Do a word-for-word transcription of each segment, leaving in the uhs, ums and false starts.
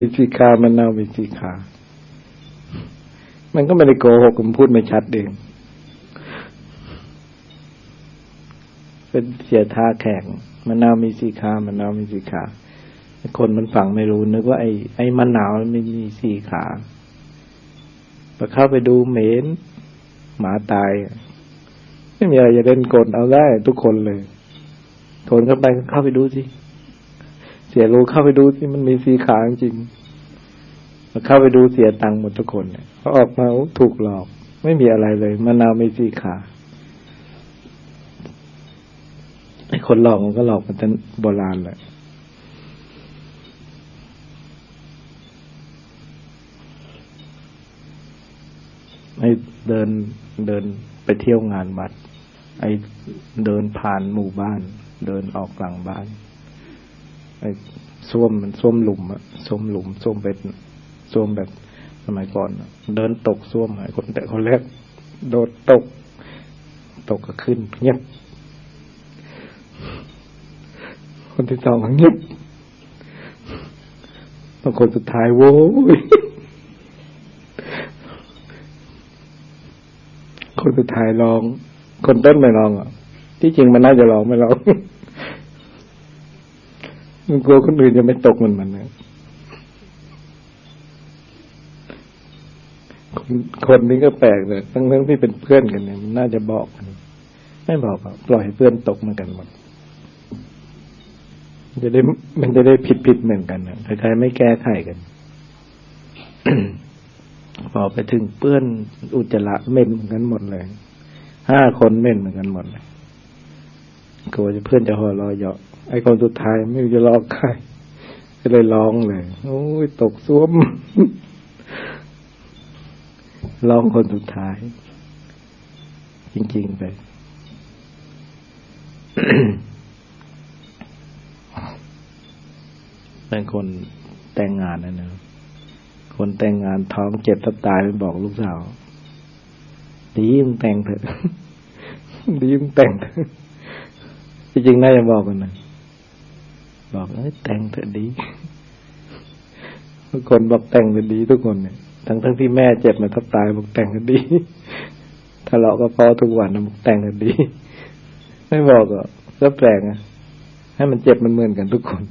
วิธีขามันเอาวิธีขามันก็ไม่ได้โกหกมันพูดไม่ชัดเองเป็นเสียท่าแข่งมะนาวมีสี่ขามะนาวมีสี่ขาคนมันฟังไม่รู้นึกว่าไอ้ไอ้มะนาวมันมีสี่ขาพอเข้าไปดูเหม็นหมาตายไม่มีอะไรจะเล่นกลเอาได้ทุกคนเลยคนเข้าไปเข้าไปดูสิเสียรู้เข้าไปดูสิมันมีสี่ขาจริงพอเข้าไปดูเสียตังค์หมดทุกคนเนี่ยพอออกมาถูกหลอกไม่มีอะไรเลยมะนาวมีสี่ขาไอ้คนหลอกมันก็หลอกมาตั้งโบราณแหละไอ้เดินเดินไปเที่ยวงานวัดไอ้เดินผ่านหมู่บ้านเดินออกหลังบ้านไอ้ส้วมมันส้วมหลุมอะส้วมหลุมส้วมเป็นส้วมแบบสมัยก่อนเดินตกส้วมไอ้คนแต่คนแรกโดดตกตกก็ขึ้นเงียบคนที่สองเงียบบางคนสุดท้ายโว้ยคนสุดท้ายร้องคนต้นไม่ร้องอ่ะที่จริงมันน่าจะร้องไม่ร้องมันกลัวคนอื่นจะไม่ตกเหมือนมันนะคนคนนี้ก็แปลกเลยทั้งทั้งที่เป็นเพื่อนกันเนี่ยมันน่าจะบอกกันไม่บอกอ่ะปล่อยให้เพื่อนตกเหมือนกันหมดจะได้มันจะได้ผิดผิดเหมือนกันนะใครๆไม่แก้ไขกัน พอไปถึงเปื้อนอุจจาระเหม็นเหมือนกันหมดเลยห้าคนเหม็นเหมือนกันหมดเลยกลัวจะเพื่อนจะหัวเราะเยาะไอ้คนสุดท้ายไม่รู้จะร้องใครก็เลยร้องเลยโอ้ยตกซ่วม ร้องคนสุดท้ายจริงๆไป เป็นคนแต่งงานนะเนอะคนแต่งงานท้องเจ็บทับตายไปบอกลูกสาวดีมึงแต่งเถอะ ดีมึงแต่งเถอะจริงๆน่าจะบอกกันนะบอกเอ้ยแต่งเถอะดี ทุกคนบอกแต่งเถอะดีทุกคนเนี่ยทั้งทั้งที่แม่เจ็บมาทับตายบอกแต่งเถอะดีทะเลาะกับพ่อทุกวันนะบอกแต่งเถอะดีไม่บอกก็ก็แปลกอ่ะให้มันเจ็บมันเหมือนกันทุกคน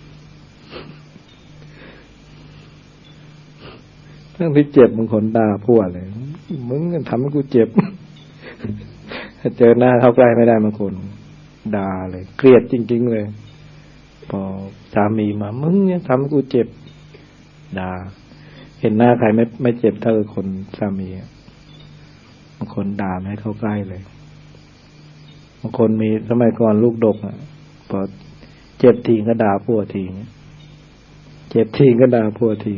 ทั้งที่เจ็บบางคนด่าพัวเลยมึงทำให้กูเจ็บถ้าเจอหน้าเข้าใกล้ไม่ได้บางคนด่าเลยเครียดจริงๆเลยพอสามีมามึงเนี่ยทำให้กูเจ็บด่าเห็นหน้าใครไม่ไม่เจ็บเท่าคนสามีบางคนด่าไม่ให้เข้าใกล้เลยบางคนมีสมัยก่อนลูกดกอ่ะพอเจ็บทีก็ด่าพัวทีเจ็บทีก็ด่าพัวที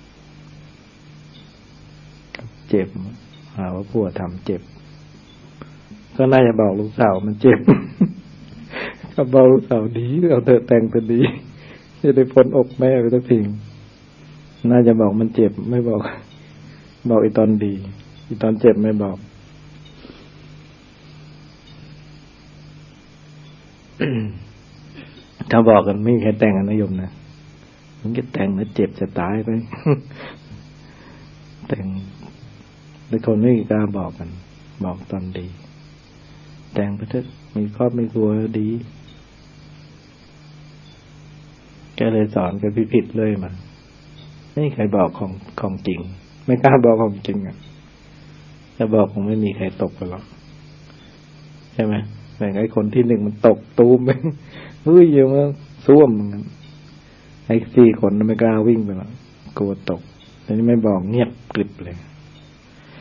เจ็บหาว่าผัวทำเจ็บก็น่าจะบอกลูกสาวมันเจ็บ ก็บอกลูกสาวดีเอาเธอแต่งเธอดีจะได้พ้นอกแม่ไปสักทีน่าจะบอกมันเจ็บไม่บอกบอกอีตอนดีอีตอนเจ็บไม่บอก ถ้าบอกกันไม่มีใครแต่งกันนะโยมนะมันจะแต่งแล้วเจ็บจะตายไป แต่งแต่คนไม่กล้าบอกกันบอกตอนดีแต่งไปเถอะมีครอบมีครัวดีแกเลยสอนกันผิดๆเลยมาไม่มีใครบอกของของจริงไม่กล้าบอกของจริงอ่ะถ้าบอกคงไม่มีใครตกไปหรอกใช่ไหมแต่ไอ้คนที่หนึ่งมันตกตูมไปเฮ้ยเยอะมากซ่วมเหมือนกันไอ้สี่คนไม่กล้าวิ่งไปหรอกกลัวตกแต่นี่ไม่บอกเงียบกริบเลย